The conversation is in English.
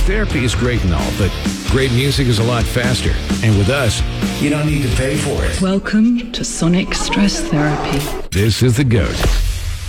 therapy is great and all, but great music is a lot faster. And with us, you don't need to pay for it. Welcome to Sonic Stress Therapy. This is The GOAT.